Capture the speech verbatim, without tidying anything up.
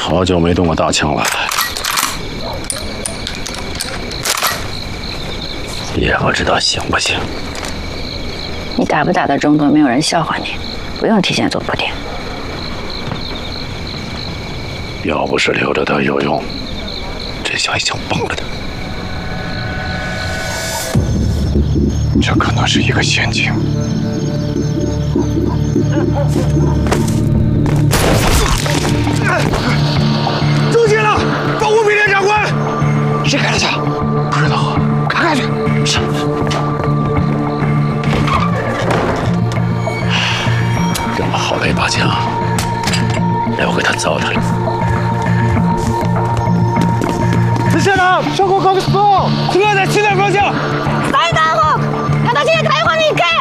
好久没动过大枪了，也不知道行不行。 你打不打得中都没有人笑话你，不用提前做铺垫。 要不是留着他有用，这下已经崩了他。这可能是一个陷阱。 中计了！保护比连长官！ 谁开的枪？不知道，看看去。是。这么好的一把枪，留给他糟蹋了。 李县长，上空高速，车在西南方向。 三大号，看到现在开花你开。